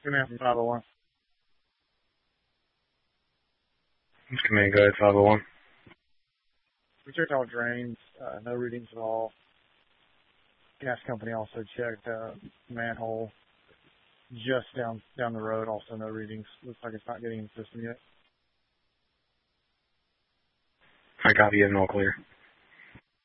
Command from 501. Just command, go ahead, 501. We checked all drains, no readings at all. Gas company also checked manhole just down the road, also no readings. Looks like it's not getting in the system yet. I copy, you have an all clear.